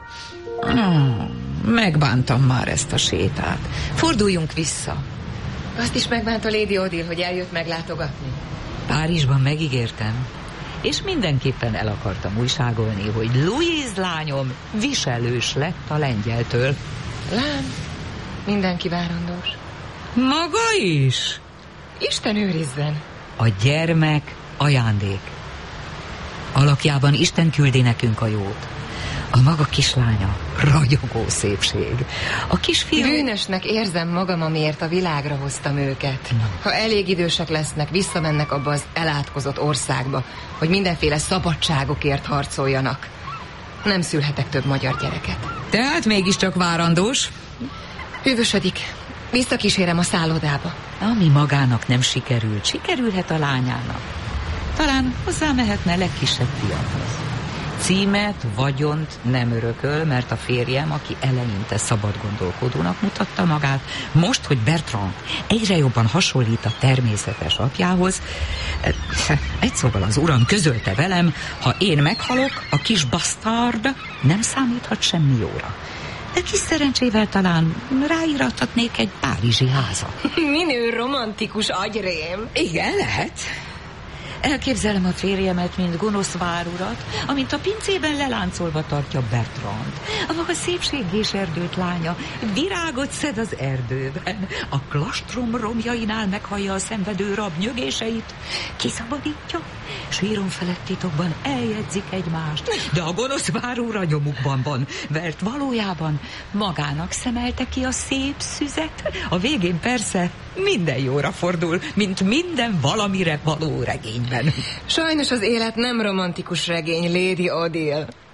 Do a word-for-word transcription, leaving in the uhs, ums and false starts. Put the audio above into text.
Hmm, megbántam már ezt a sétát. Forduljunk vissza. Azt is megbánta Lady Odile, hogy eljött meglátogatni? Párizsban megígértem, és mindenképpen el akartam újságolni, hogy Louise lányom viselős lett a lengyeltől. Lám, mindenki várandós. Maga is? Isten őrizzen. A gyermek ajándék. Alakjában Isten küldi nekünk a jót. A maga kislánya ragyogó szépség. A kisfiú... Bűnösnek érzem magam, amiért a világra hoztam őket. No. Ha elég idősek lesznek, visszamennek abba az elátkozott országba, hogy mindenféle szabadságokért harcoljanak. Nem szülhetek több magyar gyereket. Tehát mégiscsak várandós? Hűvösödik. Visszakísérem a szállodába. Ami magának nem sikerült, sikerülhet a lányának. Talán hozzámehetne legkisebb fiamhoz. Címet, vagyont nem örököl, mert a férjem, aki eleinte szabad gondolkodónak mutatta magát, most, hogy Bertrand egyre jobban hasonlít a természetes apjához, egy szóval az uram közölte velem, ha én meghalok, a kis basztárd nem számíthat semmi jóra. De kis szerencsével talán ráírathatnék egy párizsi házat. Minő romantikus agyrém. Igen, lehet. Elképzelem a férjemet, mint gonosz várurat, amint a pincében leláncolva tartja Bertrand. A maga szépségés erdőt lánya virágot szed az erdőben. A klastrom romjainál meghallja a szenvedő rab nyögéseit, kiszabadítja, síron felett titokban eljegyzik egymást. De a gonosz várúra nyomukban van, mert valójában magának szemelte ki a szép szüzet. A végén persze minden jóra fordul, mint minden valamire való regényben. Sajnos az élet nem romantikus regény, Lady Odile.